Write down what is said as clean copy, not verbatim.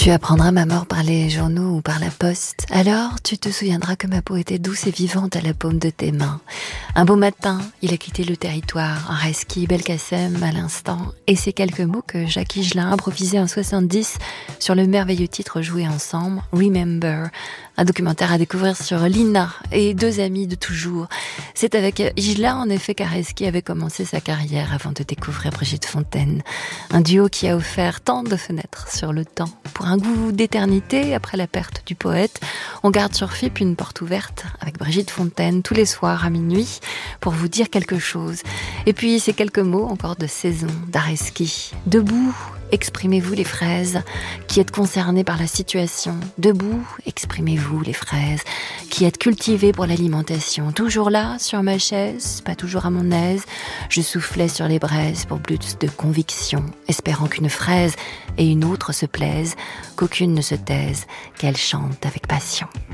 Tu apprendras ma mort par les journaux ou par la poste. Alors, tu te souviendras que ma peau était douce et vivante à la paume de tes mains. Un beau matin, il a quitté le territoire, un reski Belkacem à l'instant, et ces quelques mots que Jacques Higelin improvisait en 70 sur le merveilleux titre joué ensemble, Remember, un documentaire à découvrir sur Lina et deux amis de toujours. C'est avec Higelin, en effet, qu'Areski avait commencé sa carrière avant de découvrir Brigitte Fontaine. Un duo qui a offert tant de fenêtres sur le temps. Pour un goût d'éternité, après la perte du poète, on garde sur FIP une porte ouverte avec Brigitte Fontaine tous les soirs à minuit pour vous dire quelque chose. Et puis ces quelques mots encore de saison d'Areski. Debout, exprimez-vous les fraises qui êtes concernés par la situation. Debout, exprimez-vous les fraises qui êtes cultivées pour l'alimentation. Toujours là, sur ma chaise, pas toujours à mon aise, je soufflais sur les braises pour plus de conviction, espérant qu'une fraise et une autre se plaisent, qu'aucune ne se taise, qu'elle chante avec passion.